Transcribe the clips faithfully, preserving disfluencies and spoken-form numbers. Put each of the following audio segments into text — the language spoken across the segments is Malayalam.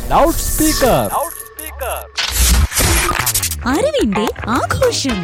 Loud speaker. അറിവിന്റെ ആഘോഷം.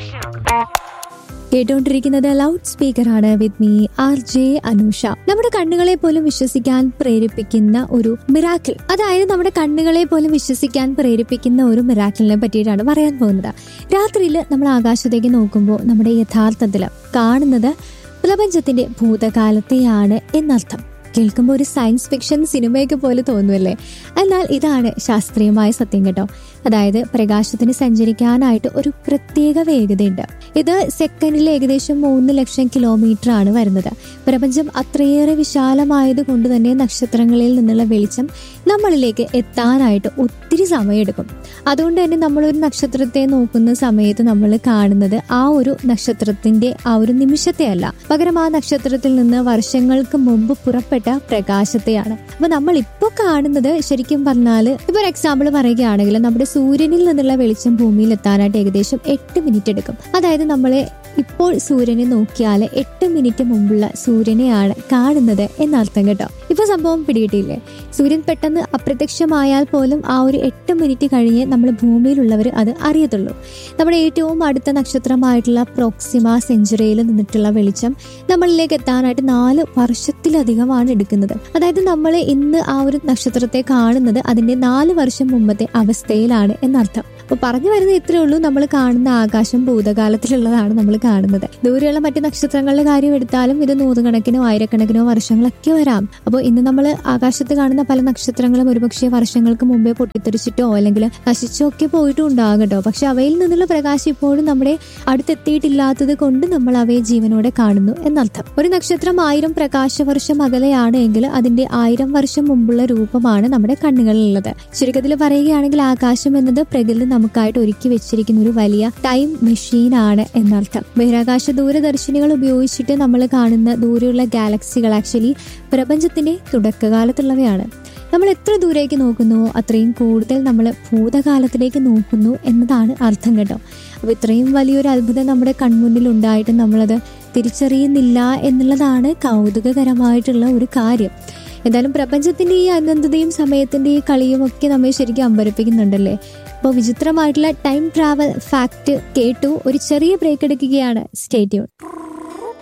കേട്ടുകൊണ്ടിരിക്കുന്നത് loud സ്പീക്കറാണ് with me R J Anusha. നമ്മുടെ കണ്ണുകളെ പോലും വിശ്വസിക്കാൻ പ്രേരിപ്പിക്കുന്ന ഒരു മിറാക്കിൾ, അതായത് നമ്മുടെ കണ്ണുകളെ പോലും വിശ്വസിക്കാൻ പ്രേരിപ്പിക്കുന്ന ഒരു മിറാക്കിളിനെ പറ്റിയിട്ടാണ് പറയാൻ പോകുന്നത്. രാത്രിയിൽ നമ്മൾ ആകാശത്തേക്ക് നോക്കുമ്പോൾ നമ്മുടെ യഥാർത്ഥത്തിൽ കാണുന്നത് പ്രപഞ്ചത്തിന്റെ ഭൂതകാലത്തെയാണ് എന്നർത്ഥം. കേൾക്കുമ്പോൾ ഒരു സയൻസ് ഫിക്ഷൻ സിനിമയൊക്കെ പോലെ തോന്നുമല്ലേ? എന്നാൽ ഇതാണ് ശാസ്ത്രീയമായ സത്യം കേട്ടോ. അതായത് പ്രകാശത്തിന് സഞ്ചരിക്കാനായിട്ട് ഒരു പ്രത്യേക വേഗതയുണ്ട്. ഇത് സെക്കൻഡിൽ ഏകദേശം മൂന്ന് ലക്ഷം കിലോമീറ്റർ ആണ് വരുന്നത്. പ്രപഞ്ചം അത്രയേറെ വിശാലമായത് കൊണ്ട് തന്നെ നക്ഷത്രങ്ങളിൽ നിന്നുള്ള വെളിച്ചം നമ്മളിലേക്ക് എത്താനായിട്ട് ഒത്തിരി സമയമെടുക്കും. അതുകൊണ്ട് തന്നെ നമ്മളൊരു നക്ഷത്രത്തെ നോക്കുന്ന സമയത്ത് നമ്മൾ കാണുന്നത് ആ ഒരു നക്ഷത്രത്തിന്റെ ആ ഒരു നിമിഷത്തെ അല്ല, പകരം ആ നക്ഷത്രത്തിൽ നിന്ന് വർഷങ്ങൾക്ക് മുമ്പ് പുറപ്പെട്ട പ്രകാശത്തെയാണ്. അപ്പൊ നമ്മൾ ഇപ്പൊ കാണുന്നത് ശരിക്കും പറഞ്ഞാല്, ഇപ്പൊ ഒരു എക്സാമ്പിൾ പറയുകയാണെങ്കിൽ, നമ്മുടെ സൂര്യനിൽ നിന്നുള്ള വെളിച്ചം ഭൂമിയിൽ എത്താനായിട്ട് ഏകദേശം എട്ട് മിനിറ്റ് എടുക്കും. അതായത് നമ്മളെ ഇപ്പോൾ സൂര്യനെ നോക്കിയാൽ എട്ട് മിനിറ്റ് മുമ്പുള്ള സൂര്യനെയാണ് കാണുന്നത് എന്നർത്ഥം കേട്ടോ. ഇപ്പൊ സംഭവം പിടികിട്ടിയില്ലേ? സൂര്യൻ പെട്ടെന്ന് അപ്രത്യക്ഷമായാൽ പോലും ആ ഒരു എട്ട് മിനിറ്റ് കഴിഞ്ഞ് നമ്മൾ ഭൂമിയിലുള്ളവർ അത് അറിയത്തുള്ളൂ. നമ്മുടെ ഏറ്റവും അടുത്ത നക്ഷത്രമായിട്ടുള്ള പ്രോക്സിമ സെഞ്ചുറിയിൽ നിന്നിട്ടുള്ള വെളിച്ചം നമ്മളിലേക്ക് എത്താനായിട്ട് നാല് വർഷത്തിലധികമാണ് എടുക്കുന്നത്. അതായത് നമ്മൾ ഇന്ന് ആ ഒരു നക്ഷത്രത്തെ കാണുന്നത് അതിന്റെ നാല് വർഷം മുമ്പത്തെ അവസ്ഥയിലാണ് എന്നർത്ഥം. അപ്പൊ പറഞ്ഞു വരുന്നത് ഇത്രയേ ഉള്ളൂ. നമ്മൾ കാണുന്ന ആകാശം ഭൂതകാലത്തിലുള്ളതാണ് നമ്മൾ കാണുന്നത്. ദൂരെയുള്ള മറ്റു നക്ഷത്രങ്ങളുടെ കാര്യം എടുത്താലും ഇത് നൂറുകണക്കിനോ ആയിരക്കണക്കിനോ വർഷങ്ങളൊക്കെ വരാം. അപ്പോൾ ഇന്ന് നമ്മൾ ആകാശത്ത് കാണുന്ന പല നക്ഷത്രങ്ങളും ഒരുപക്ഷെ വർഷങ്ങൾക്ക് മുമ്പേ പൊട്ടിത്തെറിച്ചിട്ടോ അല്ലെങ്കിൽ നശിച്ചോ ഒക്കെ പോയിട്ടും ഉണ്ടാകും കേട്ടോ. പക്ഷെ അവയിൽ നിന്നുള്ള പ്രകാശം ഇപ്പോഴും നമ്മുടെ അടുത്തെത്തിയിട്ടില്ലാത്തത് കൊണ്ട് നമ്മൾ അവയെ ജീവനോടെ കാണുന്നു എന്നർത്ഥം. ഒരു നക്ഷത്രം ആയിരം പ്രകാശവർഷം അകലെയാണ് എങ്കിൽ അതിന്റെ ആയിരം വർഷം മുമ്പുള്ള രൂപമാണ് നമ്മുടെ കണ്ണുകളിലുള്ളത്. ചുരുക്കത്തിൽ പറയുകയാണെങ്കിൽ ആകാശം എന്നത് പ്രകൃതി നമുക്കായിട്ട് ഒരുക്കി വെച്ചിരിക്കുന്ന ഒരു വലിയ ടൈം മെഷീൻ ആണ് എന്നർത്ഥം. ബഹിരാകാശ ദൂരദർശിനികൾ ഉപയോഗിച്ചിട്ട് നമ്മൾ കാണുന്ന ദൂരെയുള്ള ഗാലക്സികൾ ആക്ച്വലി പ്രപഞ്ചത്തിന്റെ തുടക്കകാലത്തുള്ളവയാണ്. നമ്മൾ എത്ര ദൂരേക്ക് നോക്കുന്നു അത്രയും കൂടുതൽ നമ്മൾ ഭൂതകാലത്തിലേക്ക് നോക്കുന്നു എന്നതാണ് അർത്ഥം കേട്ടോ. അപ്പൊ ഇത്രയും വലിയൊരു അത്ഭുതം നമ്മുടെ കൺമുന്നിൽ ഉണ്ടായിട്ട് നമ്മളത് തിരിച്ചറിയുന്നില്ല എന്നുള്ളതാണ് കൗതുകകരമായിട്ടുള്ള ഒരു കാര്യം. എന്തായാലും പ്രപഞ്ചത്തിന്റെ ഈ അനന്തതയും സമയത്തിന്റെ ഈ കളിയും ഒക്കെ നമ്മെ ശരിക്കും അമ്പരപ്പിക്കുന്നുണ്ടല്ലേ. അപ്പോൾ വിചിത്രമായിട്ടുള്ള ടൈം ട്രാവൽ ഫാക്ട് കേട്ടു ഒരു ചെറിയ ബ്രേക്ക് എടുക്കുകയാണ്. Stay tune.